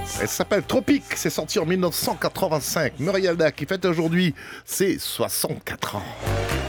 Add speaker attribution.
Speaker 1: Elle s'appelle Tropique, c'est sorti en 1985. Muriel Da qui fête aujourd'hui ses 64 ans.